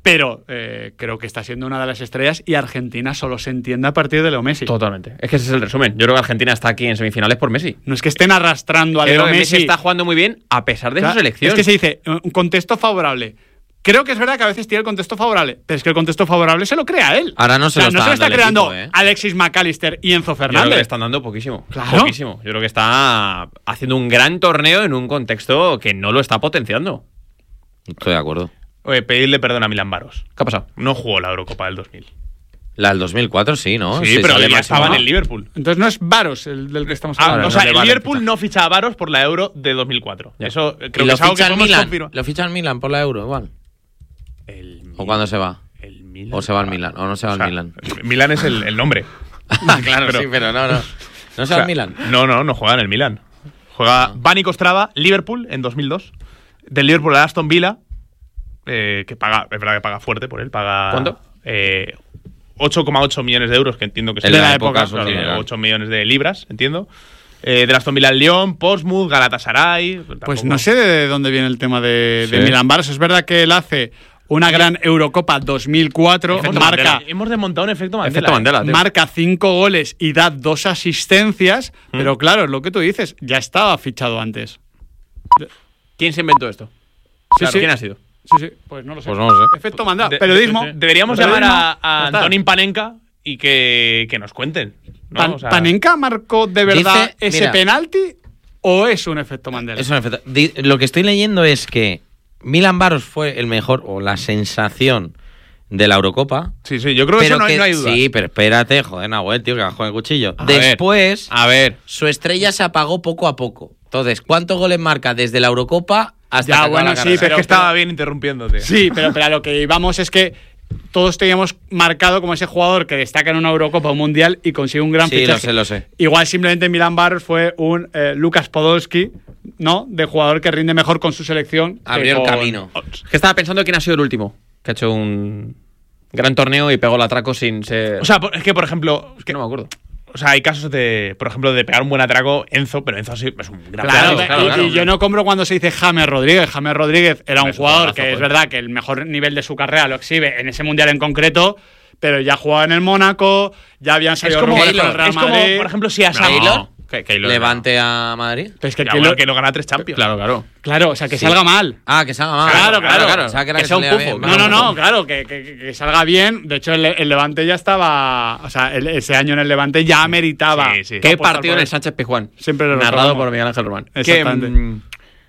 pero eh, creo que está siendo una de las estrellas y Argentina solo se entiende a partir de Leo Messi. Totalmente. Es que ese es el resumen. Yo creo que Argentina está aquí en semifinales por Messi. No es que estén arrastrando a Creo Leo que Messi. Messi está jugando muy bien a pesar de Claro, su selección. Es que se dice un contexto favorable. Creo que es verdad que a veces tiene el contexto favorable, pero es que el contexto favorable se lo crea él. Ahora no se O sea, lo está no se lo está dando el creando equipo, ¿eh? Alexis McAllister y Enzo Yo creo que Fernández. le están dando poquísimo. Claro. Poquísimo. Yo creo que está haciendo un gran torneo en un contexto que no lo está potenciando. Estoy de acuerdo. Oye, pedirle perdón a Milan Baros. ¿Qué ha pasado? No jugó la Eurocopa del dos mil. La del dos mil cuatro sí, ¿no? Sí, pero sale ya máximo, estaba en ¿no? el Liverpool. Entonces no es Varos el del que estamos Ah, hablando. o sea, no le el vale Liverpool fichar. no ficha a Varos por la Euro de dos mil cuatro. Ya. Eso eh, ¿Y creo que lo es algo que ficha el podemos Milan? confirmar. ¿Lo ficha el Milan por la Euro igual? El ¿O cuándo se va? El Milan. ¿O se va al Milan? ¿O no se va O sea, al Milan? Milan es el, el nombre. Ah, claro, Pero- sí, pero no, no. ¿No se O va sea, al Milan? No, no, no juega en el Milan. Juega Bani Kostrava, Liverpool en dos mil dos. Del Liverpool a Aston Villa, eh, que paga, es verdad que paga fuerte por él. Paga, ¿Cuánto? Eh, ocho coma ocho millones de euros, que entiendo que es En la la época, época, claro, sí, era. ocho millones de libras, entiendo. Eh, del Aston Villa al Lyon, Portsmouth, Galatasaray. Pues tampoco- no sé de dónde viene el tema de, de Sí. Milan Baros. Es verdad que él hace una gran Eurocopa dos mil cuatro, Efecto marca, Mandela. Hemos desmontado un efecto Mandela. Efecto ¿eh? Mandela, tío. marca cinco goles y da dos asistencias, pero claro, es lo que tú dices, ya estaba fichado antes. ¿Quién se inventó esto? Sí, Claro, sí. ¿Quién ha sido? Sí, sí, pues no lo sé. Pues no lo sé. Efecto Mandela, De- periodismo. de- deberíamos Periodismo. llamar a, a Ya está. Antonín Panenka y que, que nos cuenten. ¿no? Pan- O sea, ¿Panenka marcó de verdad Dice- ese mira. penalti o es un efecto Mandela? Es un efecto. Di- Lo que estoy leyendo es que Milan Baros fue el mejor o la sensación de la Eurocopa. Sí, sí, yo creo que pero eso no, hay- que- no hay duda. Sí, pero espérate, joder, Nahuel, tío, que bajó el cuchillo. A ver. Después, A ver. su estrella se apagó poco a poco. Entonces, ¿cuántos goles marca desde la Eurocopa hasta Ya, que acaba bueno, la sí, carrera? Es pero- que estaba bien interrumpiéndote. Sí, pero, pero a lo que íbamos es que todos teníamos marcado como ese jugador que destaca en una Eurocopa o un Mundial y consigue un gran Sí, fichaje. lo sé, lo sé. Igual simplemente Milan Baros fue un eh, Lucas Podolski, ¿no? De jugador que rinde mejor con su selección. que Abrió el con- camino. Es que estaba pensando quién ha sido el último que ha hecho un gran torneo y pegó el atraco sin ser. O sea, por- es que, por ejemplo, es que no me acuerdo. o sea, hay casos de, por ejemplo, de pegar un buen atraco Enzo, pero Enzo sí es un gran Claro, pedazo. claro, y, claro. y yo no compro cuando se dice James Rodríguez. James Rodríguez era un Es un jugador jugadorazo, que es joder. verdad que el mejor nivel de su carrera lo exhibe en ese mundial en concreto, pero ya jugaba en el Mónaco, ya habían Es salido como, rumores con el es Real como, Madrid. por ejemplo, si a Sam- Keylor, Que- Keylor, Levante a Madrid. Pero es que Ya, Keylor- bueno, que lo gana tres Champions. Claro, claro. claro, o sea, que Sí. salga mal. Ah, que salga mal. Claro, claro. Pensaba que era Que que sea un salía pufo. bien. No, no, no, claro, que, que- que salga bien. De hecho, el, el Levante ya estaba. O sea, el- ese año en el Levante ya meritaba. Sí, sí. ¿Qué apostar partido por en él. el Sánchez Pizjuán? Siempre lo Narrado recordamos. por Miguel Ángel Román. Que, Exactamente. mm,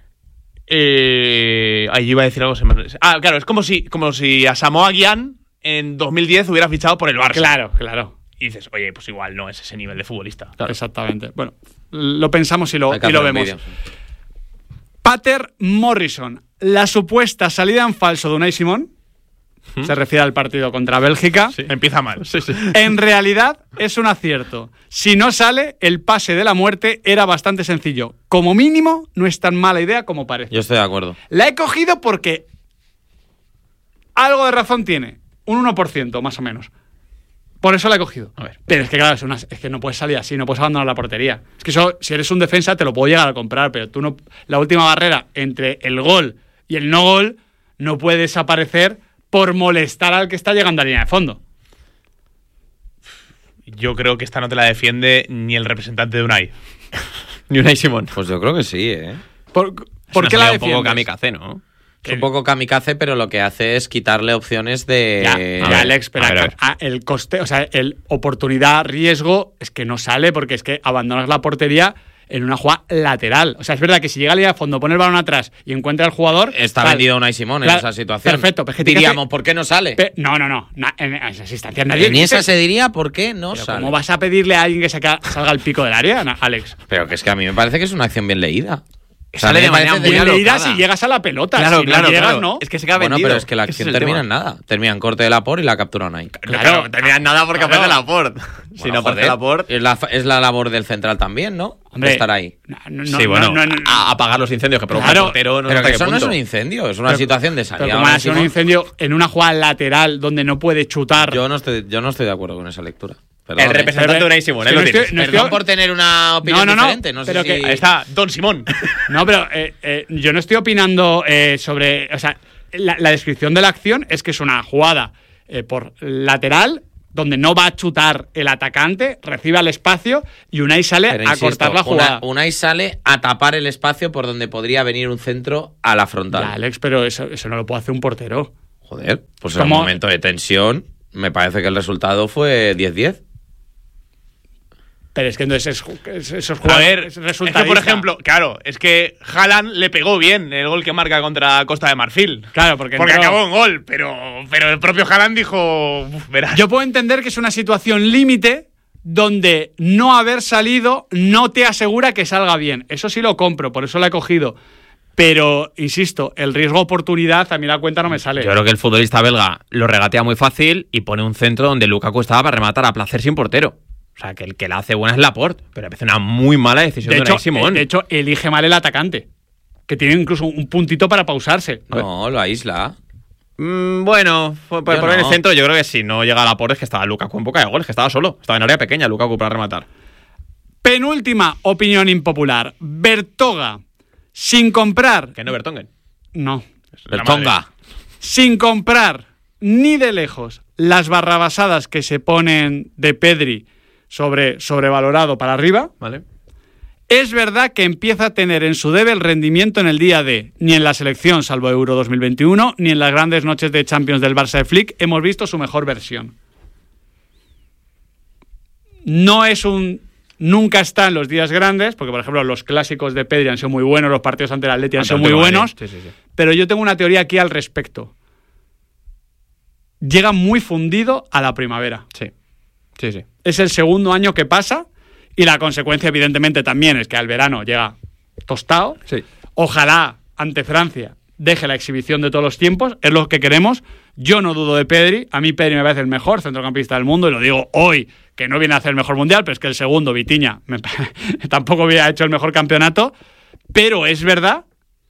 eh, ahí iba a decir algo. se me- Ah, claro, es como si, como si a Samoa Gyan en dos mil diez hubiera fichado por el Barça. Claro, claro. Y dices, oye, pues igual no es ese nivel de futbolista. Exactamente. Bueno, lo pensamos y lo, Hay que y lo hacer un vemos. vídeo. Pater Morrison, la supuesta salida en falso de Unai Simón, se refiere al partido contra Bélgica. Empieza mal. En realidad es un acierto. Si no sale, el pase de la muerte era bastante sencillo. Como mínimo, no es tan mala idea como parece. Yo estoy de acuerdo. La he cogido porque algo de razón tiene. Un uno por ciento, más o menos. Por eso la he cogido. A ver. Pero es que, claro, es, una- es que no puedes salir así, no puedes abandonar la portería. Es que eso, si eres un defensa, te lo puedo llegar a comprar, pero tú no. La última barrera entre el gol y el no gol no puede desaparecer por molestar al que está llegando a línea de fondo. Yo creo que esta no te la defiende ni el representante de Unai. Ni Unai Simón. Pues yo creo que sí, ¿eh? ¿Por, ¿por Es qué una la salida un poco defiendes? kamikaze, ¿no? Es un poco kamikaze, pero lo que hace es quitarle opciones de. Ya, a ya, ver, Alex, pero a ver, a ver. ah, el coste, o sea, el oportunidad, riesgo, es que no sale porque es que abandonas la portería en una jugada lateral. O sea, es verdad que si llega a línea de fondo, pone el balón atrás y encuentra al jugador. Está tal. vendido Unai Simón en Claro, esa situación. Perfecto, pero es que tiene que Diríamos, hacer- ¿por qué no sale? Pe- no, no, no. na- en esas instancias nadie En dice- esa se diría, ¿por qué no Pero sale? ¿cómo vas a pedirle a alguien que saca- salga al pico del área, na- Alex? Pero que es que a mí me parece que es una acción bien leída. O sea, Sale a mí de me parece manera de- muy Bien le irás alocada. si llegas a la pelota. Claro, si claro, no llegas, claro. no. Es que se queda Bueno, vendido. pero es que la Ese acción el termina tema. en nada. Termina en corte de Laporte y la captura Unai. Claro, no termina en nada porque Claro. aparece Laporte. Si Bueno, no aparece joder, Laporte. Es la, es la labor del central también, ¿no? Hombre, De estar ahí. No, no, no, Sí, bueno, no, no, no. a apagar los incendios que provoca Claro, el portero. No Pero sé que hasta eso qué no es punto. un incendio, es una Pero- situación de Pero salida. como Unai ha sido un Simón. incendio en una jugada lateral donde no puede chutar. Yo no estoy, yo no estoy de acuerdo con esa lectura. Perdón, El ¿eh? representante de Unai Simón, Es ¿eh? que Lo no estoy- tienes. no Perdón estoy- por tener una opinión No, no, no, diferente. No sé pero si... que- Ahí está, Don Simón. No, pero eh, eh, yo no estoy opinando eh, sobre. O sea, la, la descripción de la acción es que es una jugada eh, por lateral, donde no va a chutar el atacante, recibe al espacio y Unai sale Pero, a insisto, cortar la jugada. Una, Unai sale a tapar el espacio por donde podría venir un centro a la frontal. Ya, Alex, pero eso, eso no lo puede hacer un portero. Joder, pues en un ¿Cómo? momento de tensión me parece que el resultado fue diez diez. Pero es que entonces es, esos A jugadores ver, es es que resultadista. por ejemplo, claro, es que Haaland le pegó bien el gol que marca contra Costa de Marfil. Claro, porque, Porque entró- acabó en gol, pero, pero el propio Haaland dijo, "Uf, verás". Yo puedo entender que es una situación límite donde no haber salido no te asegura que salga bien. Eso sí lo compro, por eso la he cogido. Pero, insisto, el riesgo-oportunidad a mí la cuenta no me sale. Yo creo que el futbolista belga lo regatea muy fácil y pone un centro donde Lukaku estaba para rematar a placer sin portero. O sea, que el que la hace buena es Laporte, pero me parece una muy mala decisión de, de, hecho, Unai Simón. de hecho, elige mal el atacante, que tiene incluso un puntito para pausarse. No, lo aísla. Mm, bueno, por, por Yo poner no. el centro, yo creo que si no llega a Laporte es que estaba Lukaku en boca de goles, que estaba solo. Estaba en área pequeña Lukaku para rematar. Penúltima opinión impopular. Bertoga, sin comprar... Que no Vertonghen. No. El La Tonga. Sin comprar ni de lejos las barrabasadas que se ponen de Pedri sobre sobrevalorado para arriba, ¿Vale? es verdad que empieza a tener en su debe el rendimiento en el día de, ni en la selección salvo Euro dos mil veintiuno, ni en las grandes noches de Champions del Barça de Flick hemos visto su mejor versión. No es un... Nunca está en los días grandes, porque por ejemplo los clásicos de Pedri han sido muy buenos, los partidos ante el Atleti han Ante sido el muy Atlético de buenos, Madrid. Sí, sí, sí. pero yo tengo una teoría aquí al respecto. Llega muy fundido a la primavera. Sí. Sí, sí. Es el segundo año que pasa y la consecuencia evidentemente también es que al verano llega tostado. Sí. Ojalá ante Francia deje la exhibición de todos los tiempos, es lo que queremos. Yo no dudo de Pedri, a mí Pedri me parece el mejor centrocampista del mundo y lo digo hoy, que no viene a hacer el mejor mundial, pero es que el segundo, Vitinha, me, tampoco había hecho el mejor campeonato, pero es verdad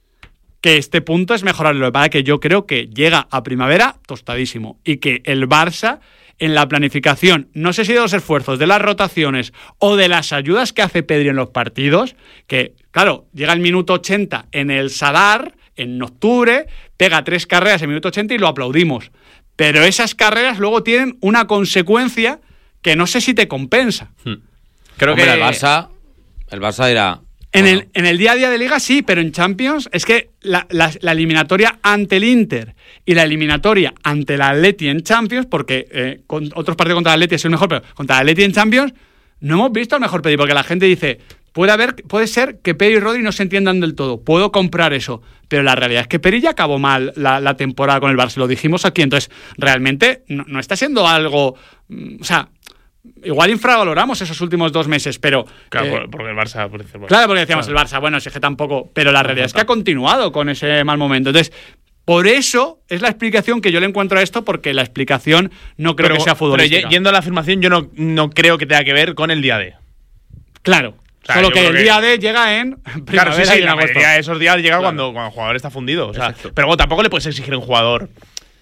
que este punto es mejorable. Lo que pasa es que yo creo que llega a primavera tostadísimo y que el Barça en la planificación, no sé si de los esfuerzos, de las rotaciones o de las ayudas que hace Pedri en los partidos, que claro, llega el minuto ochenta en el Sadar, en octubre, pega tres carreras en el minuto ochenta y lo aplaudimos. Pero esas carreras luego tienen una consecuencia que no sé si te compensa. Creo Hombre, que el Barça, el Barça dirá... En, bueno, el, en el día a día de Liga sí, pero en Champions es que la, la, la eliminatoria ante el Inter y la eliminatoria ante el Atleti en Champions, porque eh, con otros partidos contra el Atleti es el mejor, pero contra el Atleti en Champions no hemos visto al mejor Pedri, porque la gente dice, puede haber, puede ser que Pedri y Rodri no se entiendan del todo, puedo comprar eso, pero la realidad es que Pedri ya acabó mal la, la temporada con el Barça, lo dijimos aquí, entonces realmente no, no está siendo algo, mm, o sea... Igual infravaloramos esos últimos dos meses, pero... Claro, eh, por- porque el Barça... Por decir, Claro, porque decíamos claro. el Barça, bueno, si es que tampoco... Pero la realidad es que ha continuado con ese mal momento. Entonces, por eso es la explicación que yo le encuentro a esto, porque la explicación no creo que sea futbolística. Pero yendo a la afirmación, yo no, no creo que tenga que ver con el día D. Claro. sea, Solo yo que creo el que- día D llega en Claro, primavera sí, sí, y en la agosto. mayoría de esos días llega Claro. cuando, cuando el jugador está fundido. O sea, Exacto. pero bueno, tampoco le puedes exigir a un jugador.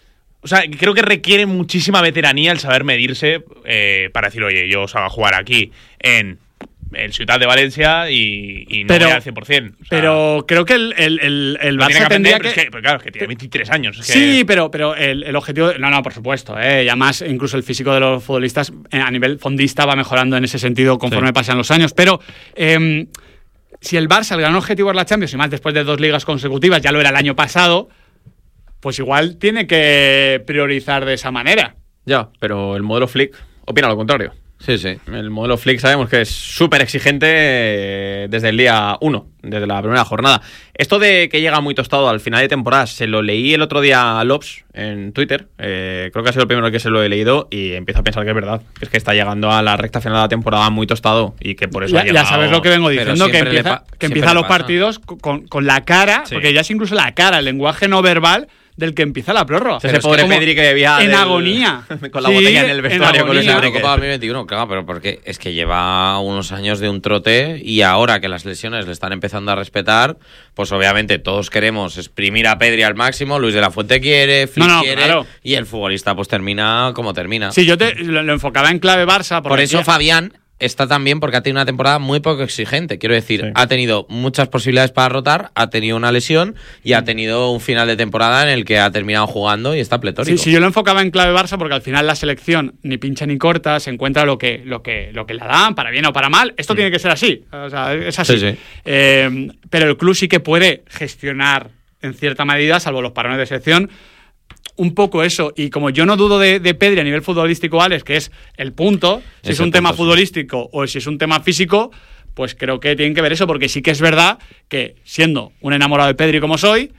O sea, creo que requiere muchísima veteranía el saber medirse eh, para decir, oye, yo salgo a jugar aquí en el Ciutat de Valencia y, y no Pero- voy al cien por cien. O sea, Pero creo que el, el, el, el lo tiene Barça aprender, tendría pero que... es que- pero claro, es que tiene veintitrés años. es que- Sí, pero, pero el, el objetivo... No, no, por supuesto. Eh, y además, incluso el físico de los futbolistas eh, a nivel fondista va mejorando en ese sentido conforme Sí. pasan los años. Pero eh, si el Barça, el gran objetivo es la Champions, y más después de dos ligas consecutivas, ya lo era el año pasado, pues igual tiene que priorizar de esa manera. Ya, pero el modelo Flick opina lo contrario. Sí, sí. El modelo Flick sabemos que es súper exigente eh, desde el día uno, desde la primera jornada. Esto de que llega muy tostado al final de temporada, se lo leí el otro día a Lobs en Twitter. Eh, creo que ha sido el primero que se lo he leído y empiezo a pensar que es verdad. Que es que está llegando a la recta final de la temporada muy tostado y que por eso ha Ya, ya llegado... sabes lo que vengo Pero diciendo, que siempre le empieza, pa- que siempre empiezan le los pasa. partidos con, con la cara, Sí. porque ya es incluso la cara, el lenguaje no verbal del que empieza la prórroga. Ese Pero es pobre como Pedri que debía en del- agonía. con la Sí, botella en el vestuario, con agonía. ese La breque. Eurocopa dos mil veintiuno, claro, pero porque es que lleva unos años de un trote y ahora que las lesiones le están empezando a respetar, pues obviamente todos queremos exprimir a Pedri al máximo, Luis de la Fuente quiere, Flick No, no, quiere, claro. y el futbolista pues termina como termina. Sí, yo te, lo, lo enfocaba en clave Barça. porque Por eso ya- Fabián está también porque ha tenido una temporada muy poco exigente. Quiero decir, Sí. ha tenido muchas posibilidades para rotar, ha tenido una lesión y ha tenido un final de temporada en el que ha terminado jugando y está pletórico. Sí, sí, yo lo enfocaba en clave Barça porque al final la selección ni pincha ni corta, se encuentra lo que, lo que, lo que le dan, para bien o para mal. Esto tiene que ser así. O sea, es así. Sí, sí. Eh, pero el club sí que puede gestionar en cierta medida, salvo los parones de selección, un poco eso. Y como yo no dudo de, de Pedri a nivel futbolístico, Alex, que es el punto, si Es es un el tema punto, sí. futbolístico o si es un tema físico, pues creo que tienen que ver eso, porque sí que es verdad que siendo un enamorado de Pedri como soy,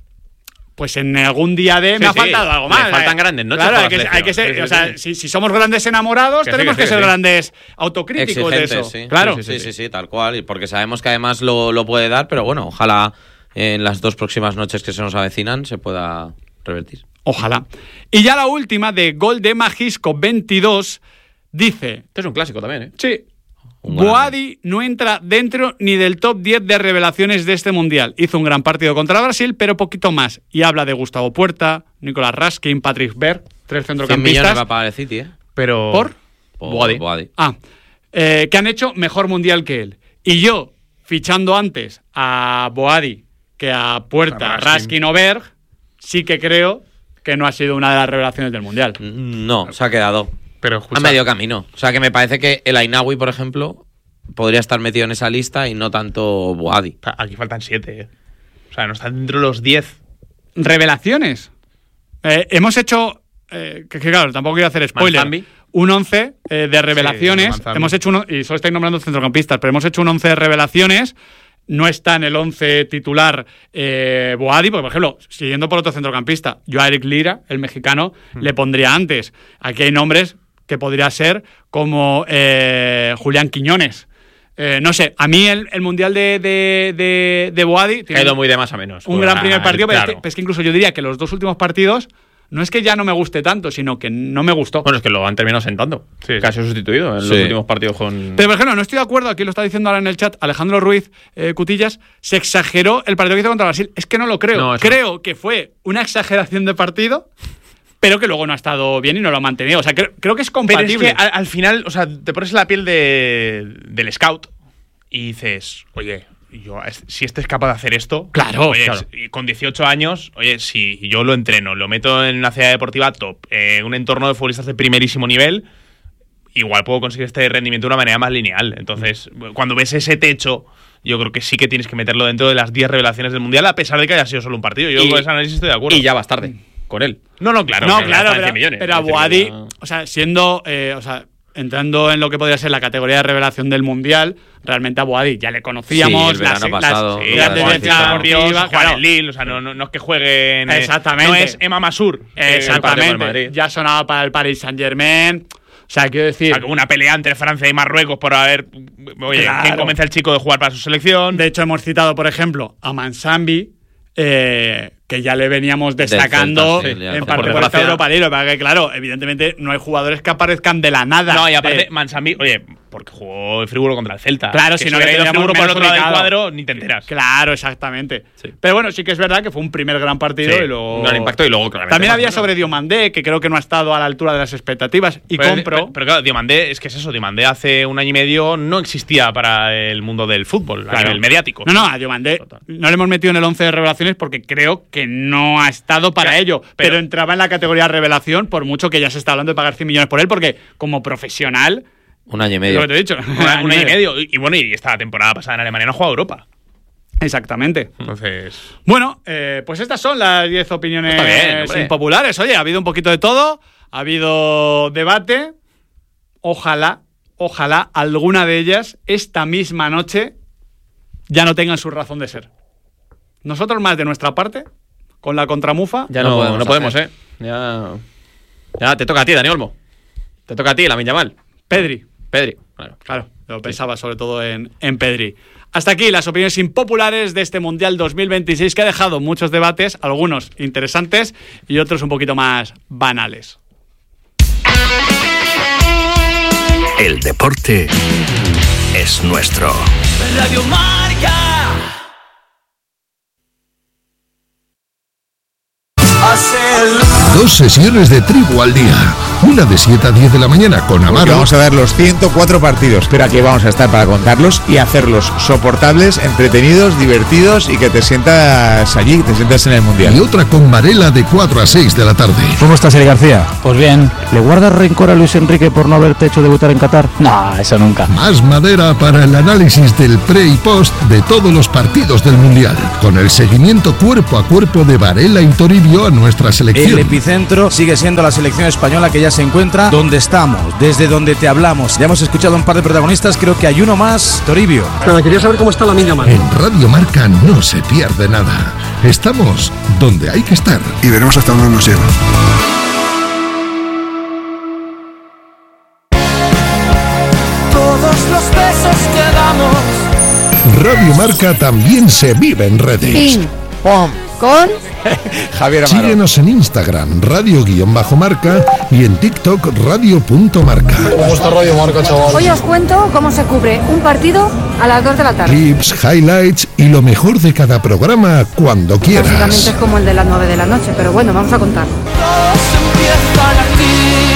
pues en algún día de Sí, me ha sí, faltado algo le más. faltan Eh, grandes noches Claro, para hay la que, hay que ser, selección. o Sí, sea, sí, sí. si, si somos grandes enamorados, Que sí, tenemos que que, sí, ser que sí. grandes autocríticos de eso. Exigentes, sí. Claro. Sí, sí, sí, sí, tal cual. Y porque sabemos que además lo, lo puede dar, pero bueno, ojalá en las dos próximas noches que se nos avecinan se pueda revertir. Ojalá. Y ya la última, de Gol de Majisco veintidós, dice: Este es un clásico también, ¿eh? sí, Un grande. Boadi no entra dentro ni del top diez de revelaciones de este Mundial. Hizo un gran partido contra Brasil, pero poquito más. Y habla de Gustavo Puerta, Nicolás Raskin, Patrick Berg, tres cien millones centrocampistas. va a pagar el City, ¿eh? Pero. ¿Por? Por Boadi. Boadi. Ah, eh, que han hecho mejor Mundial que él. Y yo, fichando antes a Boadi que a Puerta, A Raskin. Raskin o Berg, sí que creo que no ha sido una de las revelaciones del Mundial. No, se ha quedado Pero a escucha, medio camino. O sea que me parece que el Ainawi, por ejemplo, podría estar metido en esa lista y no tanto Boadi. aquí faltan siete. eh. O sea, no están dentro de los diez. Revelaciones. Eh, hemos hecho, eh, que, que claro, tampoco quiero hacer spoiler, Manzambi. un once eh, de revelaciones. Manzambi. Hemos hecho uno, y solo estáis nombrando centrocampistas, pero hemos hecho un once de revelaciones. No está en el once titular eh, Boadi, porque, por ejemplo, siguiendo por otro centrocampista, yo a Eric Lira, el mexicano, le pondría antes. Aquí hay nombres que podría ser como eh, Julián Quiñones. Eh, no sé, a mí el, el Mundial de, de, de, de Boadi Ha tiene ido muy de más a menos. un Pues, gran ah, primer partido, pero, claro. es que, pero es que incluso yo diría que los dos últimos partidos no es que ya no me guste tanto, sino que no me gustó. Bueno, es que lo han terminado sentando. Sí, sí. Casi sustituido en Sí. los últimos partidos con. Pero, por ejemplo, no estoy de acuerdo, aquí lo está diciendo ahora en el chat Alejandro Ruiz eh, Cutillas, se exageró el partido que hizo contra Brasil. Es que no lo creo. No, eso creo que fue una exageración de partido, pero que luego no ha estado bien y no lo ha mantenido. O sea, creo, creo que es Pero compatible. es que al, al final, o sea, te pones en la piel de, del scout y dices, oye, yo, es- si este es capaz de hacer esto, Claro, oye, claro. si- con dieciocho años, oye, si yo lo entreno, lo meto en una ciudad deportiva top, en un entorno de futbolistas de primerísimo nivel, igual puedo conseguir este rendimiento de una manera más lineal. Entonces, cuando ves ese techo, yo creo que sí que tienes que meterlo dentro de las diez revelaciones del Mundial, a pesar de que haya sido solo un partido. Yo Y- con ese análisis estoy de acuerdo. Y ya vas tarde con él. No, no, claro. no, que claro, ya está en pero, cien millones. pero a Es decir, Boadi, ya- o sea, siendo, eh, o sea, entrando en lo que podría ser la categoría de revelación del Mundial, realmente a Boadi ya le conocíamos. Sí, el verano las- las- pasado, Sí, lo las de tendencias Juan deportivas, juega claro. en el Lille, o sea, no, no, no es que jueguen. eh, Exactamente. No es Emma Masur. que- partido con el Exactamente. Madrid. Ya sonaba para el Paris Saint Germain. O sea, quiero O decir. sea, como una pelea entre Francia y Marruecos por a ver. Oye, Claro. ¿quién convence al chico de jugar para su selección? De hecho, hemos citado, por ejemplo, a Manzambi, eh, que ya le veníamos destacando Celta, sí, ya, en por parte por desgracia. esta Europa League. Para que, claro, evidentemente no hay jugadores que aparezcan de la nada. No, y aparte, De- Mansambi, oye, porque jugó el Friburgo contra el Celta. Claro, Que si no hubiera le ido teníamos Friburgo por el otro lado del menos cuadro, ni te enteras. Claro, exactamente. Sí. Pero bueno, sí que es verdad que fue un primer gran partido Sí, y luego. Un gran impacto y luego, claramente. También más había o menos. sobre Diomandé, que creo que no ha estado a la altura de las expectativas. Y Pero- compro. Pero, pero claro, Diomandé, es que es eso, Diomandé hace un año y medio no existía para el mundo del fútbol, a Claro. nivel mediático. No, no, a Diomandé Total. no le hemos metido en el once de revelaciones porque creo que no ha estado para Claro, ello. Pero, pero- entraba en la categoría revelación, por mucho que ya se está hablando de pagar cien millones por él, porque como profesional, Un año y es medio. lo que te he dicho. Una- un año y medio. Y, y bueno, y esta temporada pasada en Alemania no ha jugado Europa. Exactamente. Entonces. Bueno, eh, pues estas son las diez opiniones Está bien, hombre. impopulares. Oye, ha habido un poquito de todo, ha habido debate. Ojalá, ojalá alguna de ellas esta misma noche ya no tengan su razón de ser. Nosotros más de nuestra parte, con la contramufa, Ya No no, podemos no podemos, hacer. ¿eh? Ya. Ya te toca a ti, Dani Olmo. Te toca a ti, Lamine Yamal. Pedri. Pedri. Claro. Claro, lo pensaba sobre todo en, en Pedri. Hasta aquí las opiniones impopulares de este Mundial dos mil veintiséis, que ha dejado muchos debates, algunos interesantes y otros un poquito más banales. El deporte es nuestro. Radio Marca. Dos sesiones de tribu al día. Una de siete a diez de la mañana con Porque Amaro. vamos a dar los ciento cuatro partidos, pero aquí vamos a estar para contarlos y hacerlos soportables, entretenidos, divertidos y que te sientas allí, te sientas en el Mundial. Y otra con Varela de cuatro a seis de la tarde. ¿Cómo estás, Eli García? Pues bien. ¿Le guardas rencor a Luis Enrique por no haberte hecho debutar en Qatar? No, eso nunca. Más madera para el análisis del pre y post de todos los partidos del Mundial. Con el seguimiento cuerpo a cuerpo de Varela y Toribio a nuestra selección. El epicentro sigue siendo la selección española, que ya se encuentra donde estamos, desde donde te hablamos. Ya hemos escuchado a un par de protagonistas, creo que hay uno más, Toribio. Nada, quería saber cómo está la niña Mar. En Radio Marca no se pierde nada. Estamos donde hay que estar. Y veremos hasta dónde nos lleva. Todos los besos que damos. Radio Marca también se vive en redes. Ping, pom, con Javier Amaro. Síguenos en Instagram, radio-marca y en TikTok, radio.marca. ¿Cómo está Radio Marca, chaval? Hoy os cuento cómo se cubre un partido a las dos de la tarde. Clips, highlights y lo mejor de cada programa cuando Básicamente quieras. es como el de las nueve de la noche, pero bueno, vamos a contar. Todos empiezan aquí.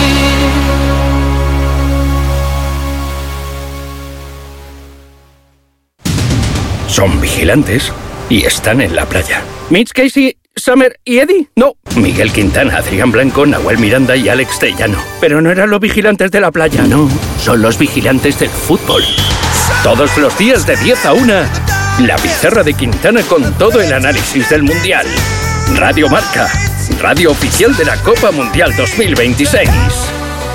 Son vigilantes y están en la playa. Mitch Casey, Summer y Eddie. No, Miguel Quintana, Adrián Blanco, Nahuel Miranda y Alex Tellano. Pero no eran los vigilantes de la playa, no. Son los vigilantes del fútbol. Todos los días de diez a una, la pizarra de Quintana con todo el análisis del Mundial. Radio Marca, radio oficial de la Copa Mundial dos mil veintiséis.